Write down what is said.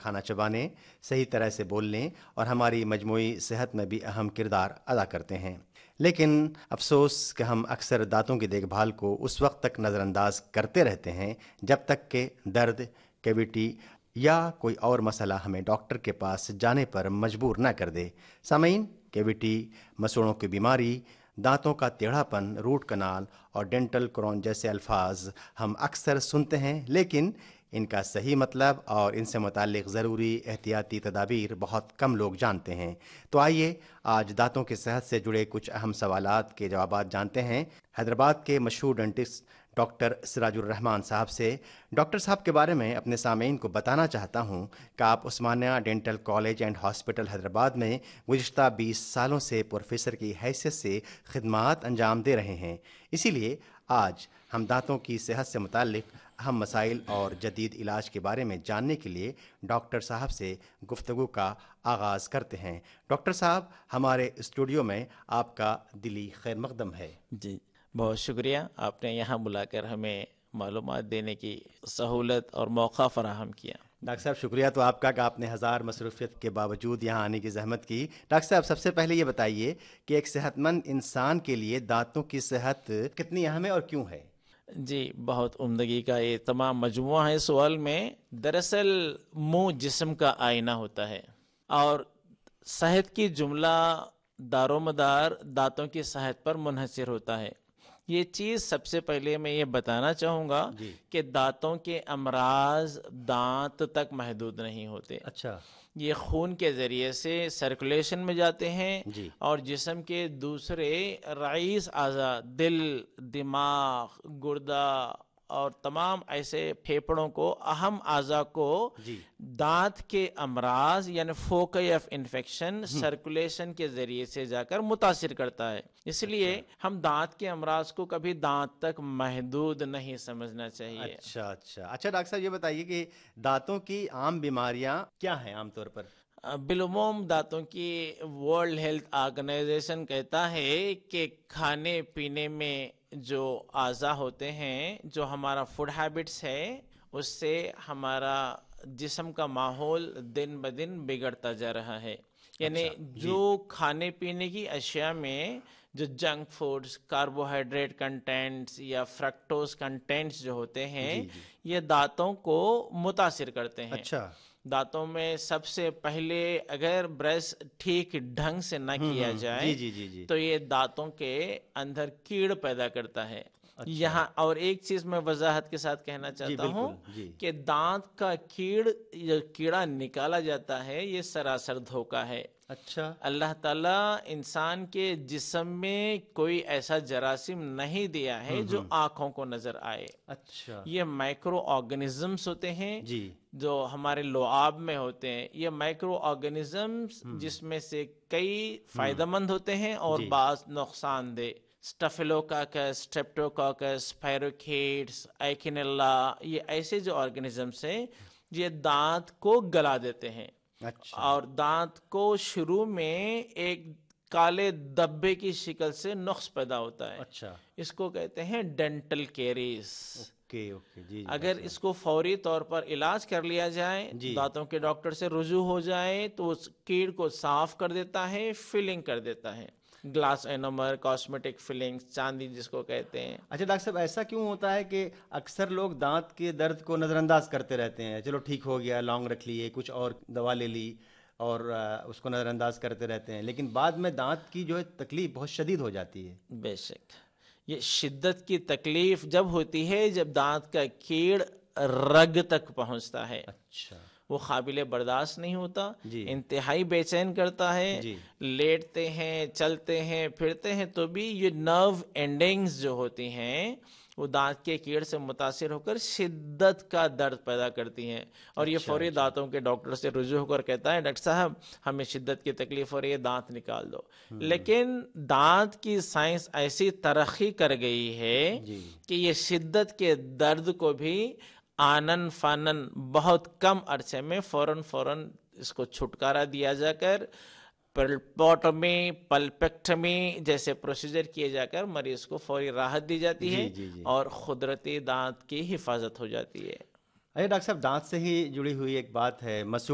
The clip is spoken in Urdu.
کھانا چبانے، صحیح طرح سے بولنے اور ہماری مجموعی صحت میں بھی اہم کردار ادا کرتے ہیں۔ لیکن افسوس کہ ہم اکثر دانتوں کی دیکھ بھال کو اس وقت تک نظر انداز کرتے رہتے ہیں جب تک کہ درد، کیویٹی یا کوئی اور مسئلہ ہمیں ڈاکٹر کے پاس جانے پر مجبور نہ کر دے۔ سامعین، کیویٹی، مسوڑوں کی بیماری، دانتوں کا ٹیڑھا پن، روٹ کنال اور ڈینٹل کرون جیسے الفاظ ہم اکثر سنتے ہیں، لیکن ان کا صحیح مطلب اور ان سے متعلق ضروری احتیاطی تدابیر بہت کم لوگ جانتے ہیں۔ تو آئیے آج دانتوں کی صحت سے جڑے کچھ اہم سوالات کے جوابات جانتے ہیں حیدرآباد کے مشہور ڈینٹسٹ ڈاکٹر سراج الرحمان صاحب سے۔ ڈاکٹر صاحب کے بارے میں اپنے سامعین کو بتانا چاہتا ہوں کہ آپ عثمانیہ dental college and hospital Hyderabad میں گزشتہ 20 سالوں سے پروفیسر کی حیثیت سے خدمات انجام دے رہے ہیں۔ اسی لیے آج ہم دانتوں کی صحت سے متعلق اہم مسائل اور جدید علاج کے بارے میں جاننے کے لیے ڈاکٹر صاحب سے گفتگو کا آغاز کرتے ہیں۔ ڈاکٹر صاحب، ہمارے اسٹوڈیو میں آپ کا دلی خیر مقدم ہے۔ جی، بہت شکریہ، آپ نے یہاں بلا کر ہمیں معلومات دینے کی سہولت اور موقع فراہم کیا۔ ڈاکٹر صاحب، شکریہ تو آپ کا کہ آپ نے ہزار مصروفیت کے باوجود یہاں آنے کی زحمت کی۔ ڈاکٹر صاحب، سب سے پہلے یہ بتائیے کہ ایک صحت مند انسان کے لیے دانتوں کی صحت کتنی اہم ہے اور کیوں ہے؟ جی، بہت عمدگی کا یہ تمام مجموعہ ہے سوال میں۔ دراصل منہ جسم کا آئینہ ہوتا ہے اور صحت کی جملہ دار و مدار دانتوں کی صحت پر منحصر ہوتا ہے۔ یہ چیز سب سے پہلے میں یہ بتانا چاہوں گا کہ دانتوں کے امراض دانت تک محدود نہیں ہوتے۔ اچھا، یہ خون کے ذریعے سے سرکولیشن میں جاتے ہیں اور جسم کے دوسرے رئیس اعضاء، دل، دماغ، گردہ اور تمام ایسے پھیپھڑوں کو، اہم اعضاء کو دانت کے امراض یعنی فوکئی آف انفیکشن سرکولیشن کے ذریعے سے جا کر متاثر کرتا ہے۔ اس لیے ہم دانت کے امراض کو کبھی دانت تک محدود نہیں سمجھنا چاہیے۔ اچھا ڈاکٹر صاحب، یہ بتائیے کہ دانتوں کی عام بیماریاں کیا ہیں عام طور پر؟ بالعموم دانتوں کی ورلڈ ہیلتھ آرگنائزیشن کہتا ہے کہ کھانے پینے میں جو اعضاء ہوتے ہیں، جو ہمارا فوڈ ہیبٹس ہے، اس سے ہمارا جسم کا ماحول دن بدن بگڑتا جا رہا ہے۔ یعنی جو کھانے پینے کی اشیاء میں جو جنک فوڈز، کاربوہائیڈریٹ کنٹینٹس یا فرکٹوز کنٹینٹس جو ہوتے ہیں، یہ دانتوں کو متاثر کرتے ہیں۔ دانتوں میں سب سے پہلے اگر برش ٹھیک ڈھنگ سے نہ کیا جائے تو یہ دانتوں کے اندر کیڑ پیدا کرتا ہے۔ یہاں اور ایک چیز میں وضاحت کے ساتھ کہنا چاہتا ہوں کہ دانت کا کیڑا نکالا جاتا ہے، یہ سراسر دھوکہ ہے۔ اچھا، اللہ تعالیٰ انسان کے جسم میں کوئی ایسا جراثیم نہیں دیا ہے جو آنکھوں کو نظر آئے۔ اچھا، یہ مائکرو آرگنزمز ہوتے ہیں جو ہمارے لعاب میں ہوتے ہیں۔ یہ مائکرو آرگنزمز جس میں سے کئی فائدہ مند ہوتے ہیں اور بعض نقصان دہ۔ اسٹافیلوکاکس، اسٹریپٹوکاکس، اسپائروکیٹس، ایکینیلا، یہ ایسے جو آرگنزمس ہیں یہ دانت کو گلا دیتے ہیں اور دانت کو شروع میں ایک کالے دبے کی شکل سے نقص پیدا ہوتا ہے۔ اس کو کہتے ہیں ڈینٹل کیریز۔ اگر اس کو فوری طور پر علاج کر لیا جائے، دانتوں کے ڈاکٹر سے رجوع ہو جائے تو اس کیڑ کو صاف کر دیتا ہے، فلنگ کر دیتا ہے۔ گلاس اینومر، کاسمیٹک فلنگ، چاندی جس کو کہتے ہیں۔ اچھا ڈاکٹر صاحب، ایسا کیوں ہوتا ہے کہ اکثر لوگ دانت کے درد کو نظر انداز کرتے رہتے ہیں؟ چلو ٹھیک ہو گیا، لونگ رکھ لیے، کچھ اور دوا لے لی اور اس کو نظر انداز کرتے رہتے ہیں، لیکن بعد میں دانت کی جو ہے تکلیف بہت شدید ہو جاتی ہے۔ بے شک، یہ شدت کی تکلیف جب ہوتی ہے جب دانت کا کیڑ رگ تک پہنچتا ہے۔ اچھا، وہ قابل برداشت نہیں ہوتا، انتہائی بے چین کرتا ہے۔ لیٹتے ہیں، چلتے ہیں، پھرتے ہیں تو بھی یہ نرو اینڈنگز جو ہوتی ہیں وہ دانت کے کیڑ سے متاثر ہو کر شدت کا درد پیدا کرتی ہیں اور یہ فوری دانتوں کے ڈاکٹر سے رجوع ہو کر کہتا ہے ڈاکٹر صاحب ہمیں شدت کی تکلیف ہو رہی ہے، دانت نکال دو۔ لیکن دانت کی سائنس ایسی ترقی کر گئی ہے کہ یہ شدت کے درد کو بھی آنن فانن بہت کم عرصے میں فوراً اس کو چھٹکارا دیا جا کر پلپوٹمی، پلپیکٹمی جیسے پروسیجر کیے جا کر مریض کو فوری راحت دی جاتی ہے اور قدرتی دانت کی حفاظت ہو جاتی ہے۔ ارے ڈاکٹر صاحب، دانت سے ہی جڑی ہوئی ایک بات ہے،